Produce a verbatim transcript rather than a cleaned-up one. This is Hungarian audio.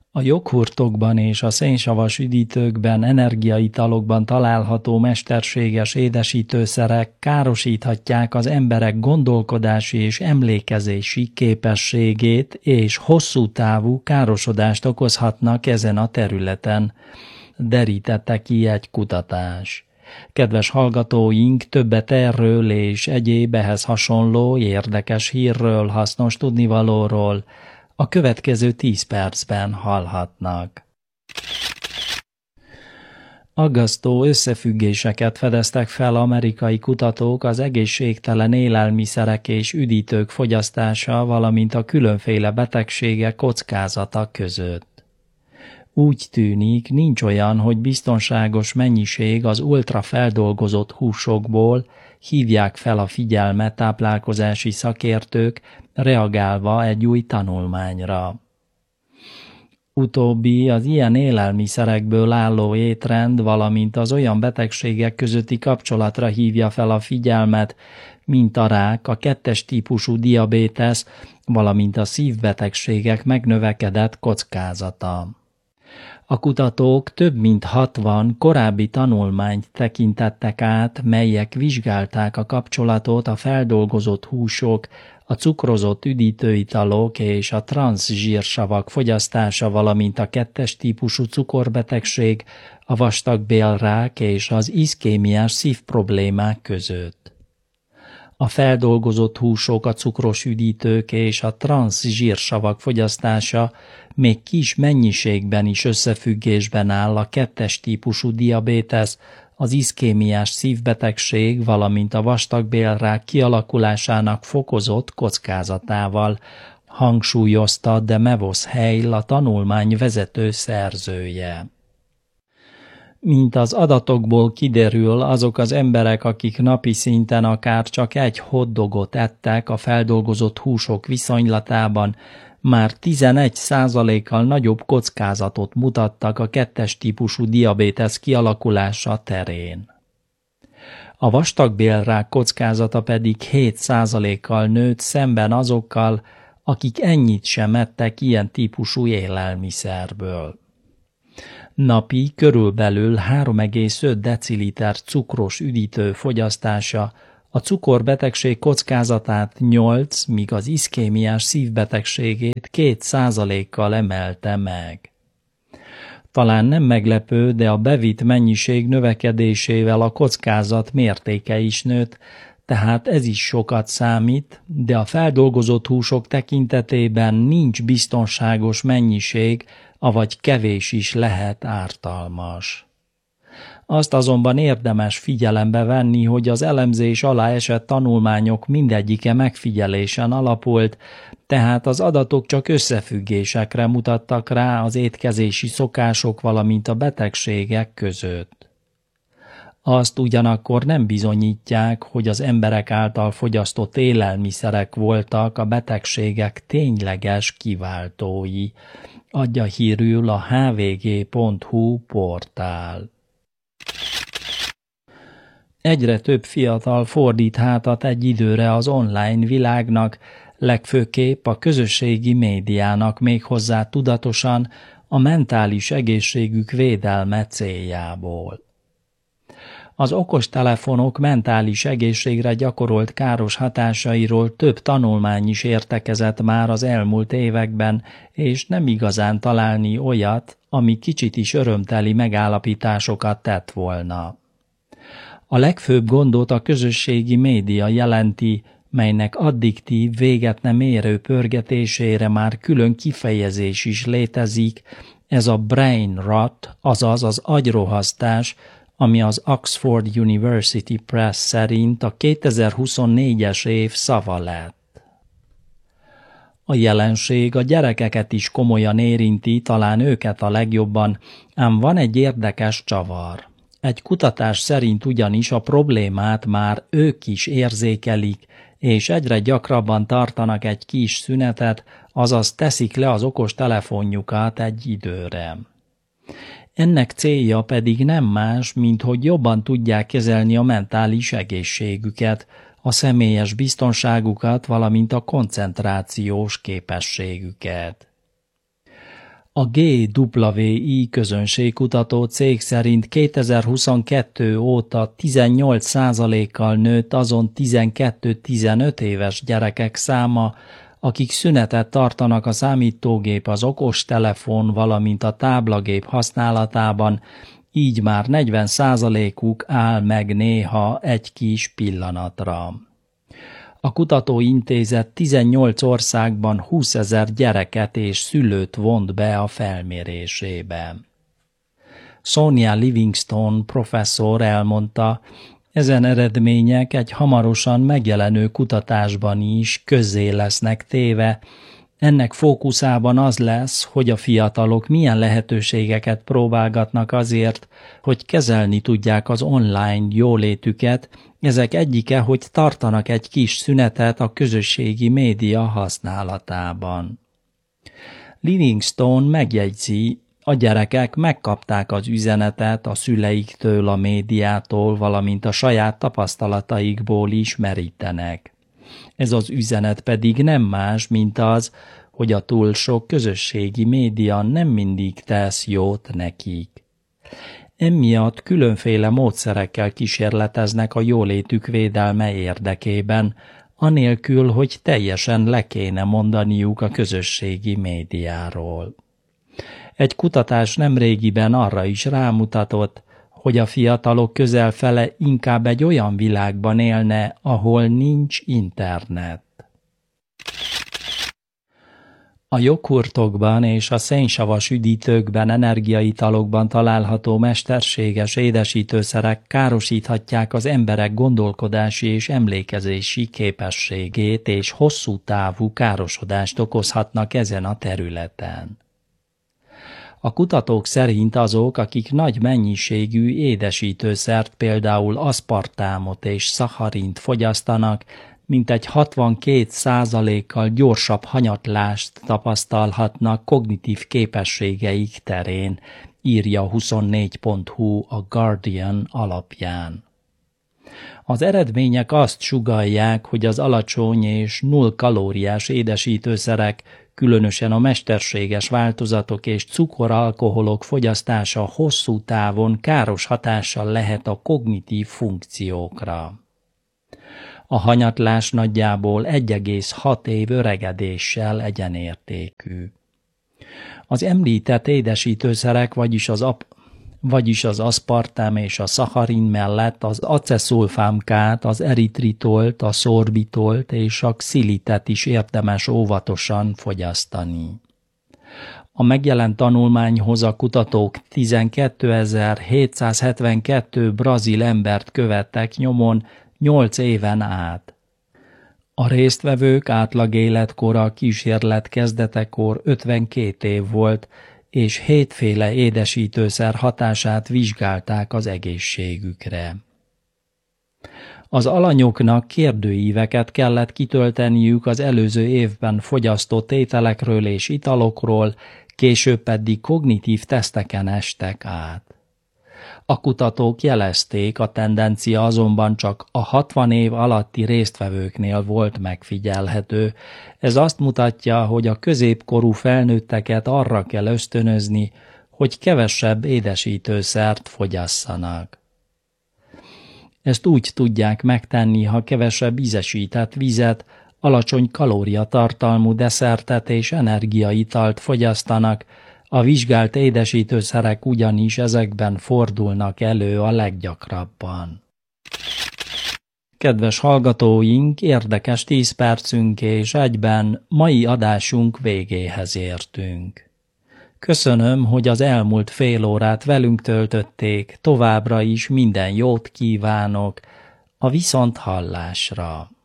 A joghurtokban és a szénsavas üdítőkben, energiaitalokban található mesterséges édesítőszerek károsíthatják az emberek gondolkodási és emlékezési képességét, és hosszú távú károsodást okozhatnak ezen a területen, derítette ki egy kutatás. Kedves hallgatóink, többet erről és egyéb ehhez hasonló érdekes hírről, hasznos tudnivalóról a következő tíz percben hallhatnak. Aggasztó összefüggéseket fedeztek fel amerikai kutatók az egészségtelen élelmiszerek és üdítők fogyasztása, valamint a különféle betegségek kockázata között. Úgy tűnik, nincs olyan, hogy biztonságos mennyiség az ultrafeldolgozott húsokból, hívják fel a figyelmet táplálkozási szakértők, reagálva egy új tanulmányra. Utóbbi az ilyen élelmiszerekből álló étrend, valamint az olyan betegségek közötti kapcsolatra hívja fel a figyelmet, mint a rák, a kettes típusú diabétesz, valamint a szívbetegségek megnövekedett kockázata. A kutatók több mint hatvan korábbi tanulmányt tekintettek át, melyek vizsgálták a kapcsolatot a feldolgozott húsok, a cukrozott üdítőitalok és a transzsírsavak fogyasztása, valamint a kettes típusú cukorbetegség, a vastagbélrák és az iszkémiás szívproblémák között. A feldolgozott húsok, a cukros üdítők és a transzsírsavak fogyasztása még kis mennyiségben is összefüggésben áll a kettes típusú diabétesz, az iszkémiás szívbetegség, valamint a vastagbélrák kialakulásának fokozott kockázatával, hangsúlyozta Demevosz Heil, a tanulmány vezető szerzője. Mint az adatokból kiderül, azok az emberek, akik napi szinten akár csak egy hotdogot ettek a feldolgozott húsok viszonylatában, már tizenegy százalékkal nagyobb kockázatot mutattak a kettes típusú diabétesz kialakulása terén. A vastagbélrák kockázata pedig hét százalékkal nőtt szemben azokkal, akik ennyit sem ettek ilyen típusú élelmiszerből. Napi körülbelül három egész öt deciliter cukros üdítő fogyasztása a cukorbetegség kockázatát nyolc, míg az iszkémiás szívbetegségét két százalékkal emelte meg. Talán nem meglepő, de a bevitt mennyiség növekedésével a kockázat mértéke is nőtt, tehát ez is sokat számít, de a feldolgozott húsok tekintetében nincs biztonságos mennyiség, avagy kevés is lehet ártalmas. Azt azonban érdemes figyelembe venni, hogy az elemzés alá esett tanulmányok mindegyike megfigyelésen alapult, tehát az adatok csak összefüggésekre mutattak rá az étkezési szokások, valamint a betegségek között. Azt ugyanakkor nem bizonyítják, hogy az emberek által fogyasztott élelmiszerek voltak a betegségek tényleges kiváltói, adja hírül a há vé gé pont hú portál. Egyre több fiatal fordít hátat egy időre az online világnak, legfőképp a közösségi médiának, méghozzá tudatosan a mentális egészségük védelme céljából. Az okostelefonok mentális egészségre gyakorolt káros hatásairól több tanulmány is értekezett már az elmúlt években, és nem igazán találni olyat, ami kicsit is örömteli megállapításokat tett volna. A legfőbb gondot a közösségi média jelenti, melynek addiktív, véget nem érő pörgetésére már külön kifejezés is létezik, ez a brain rot, azaz az agyrohasztás, ami az Oxford University Press szerint a kétezer-huszonnégyes év szava lett. A jelenség a gyerekeket is komolyan érinti, talán őket a legjobban, ám van egy érdekes csavar. Egy kutatás szerint ugyanis a problémát már ők is érzékelik, és egyre gyakrabban tartanak egy kis szünetet, azaz teszik le az okos telefonjukat egy időre. Ennek célja pedig nem más, mint hogy jobban tudják kezelni a mentális egészségüket, a személyes biztonságukat, valamint a koncentrációs képességüket. A gé dupla vé i közönségkutató cég szerint kétezer-huszonkettő óta tizennyolc százalékkal nőtt azon tizenkettő-tizenöt éves gyerekek száma, akik szünetet tartanak a számítógép, az okostelefon, valamint a táblagép használatában, így már negyven százalékuk áll meg néha egy kis pillanatra. A kutatóintézet tizennyolc országban húszezer gyereket és szülőt vont be a felmérésébe. Sonia Livingstone professzor elmondta, ezen eredmények egy hamarosan megjelenő kutatásban is közzé lesznek téve. Ennek fókuszában az lesz, hogy a fiatalok milyen lehetőségeket próbálgatnak azért, hogy kezelni tudják az online jólétüket. Ezek egyike, hogy tartanak egy kis szünetet a közösségi média használatában. Livingstone megjegyzi, a gyerekek megkapták az üzenetet a szüleiktől, a médiától, valamint a saját tapasztalataikból is merítenek. Ez az üzenet pedig nem más, mint az, hogy a túl sok közösségi média nem mindig tesz jót nekik. Emiatt különféle módszerekkel kísérleteznek a jólétük védelme érdekében, anélkül, hogy teljesen le kéne mondaniuk a közösségi médiáról. Egy kutatás nemrégiben arra is rámutatott, hogy a fiatalok közel fele inkább egy olyan világban élne, ahol nincs internet. A joghurtokban és a szénsavas üdítőkben, energiaitalokban található mesterséges édesítőszerek károsíthatják az emberek gondolkodási és emlékezési képességét, és hosszú távú károsodást okozhatnak ezen a területen. A kutatók szerint azok, akik nagy mennyiségű édesítőszert, például aszpartámot és szacharint fogyasztanak, mintegy hatvankét százalékkal gyorsabb hanyatlást tapasztalhatnak kognitív képességeik terén, írja huszonnégy pont hu a Guardian alapján. Az eredmények azt sugallják, hogy az alacsony és null kalóriás édesítőszerek, különösen a mesterséges változatok és cukoralkoholok fogyasztása hosszú távon káros hatással lehet a kognitív funkciókra. A hanyatlás nagyjából egy egész hat év öregedéssel egyenértékű. Az említett édesítőszerek, vagyis az, ap- vagyis az aszpartám és a szacharin mellett az aceszulfámkát, az eritritolt, a szorbitolt és a xilitet is érdemes óvatosan fogyasztani. A megjelent tanulmányhoz a kutatók tizenkétezer-hétszázhetvenkettő brazil embert követtek nyomon nyolc éven át. A résztvevők átlag életkora kísérlet kezdetekor ötvenkét év volt, és hétféle édesítőszer hatását vizsgálták az egészségükre. Az alanyoknak kérdőíveket kellett kitölteniük az előző évben fogyasztott ételekről és italokról, később pedig kognitív teszteken estek át. A kutatók jelezték, a tendencia azonban csak a hatvan év alatti résztvevőknél volt megfigyelhető. Ez azt mutatja, hogy a középkorú felnőtteket arra kell ösztönözni, hogy kevesebb édesítőszert fogyasszanak. Ezt úgy tudják megtenni, ha kevesebb ízesített vizet, alacsony kalóriatartalmú desszertet és energiaitalt fogyasztanak. A vizsgált édesítőszerek ugyanis ezekben fordulnak elő a leggyakrabban. Kedves hallgatóink, érdekes tíz percünk és egyben mai adásunk végéhez értünk. Köszönöm, hogy az elmúlt fél órát velünk töltötték, továbbra is minden jót kívánok, a viszonthallásra.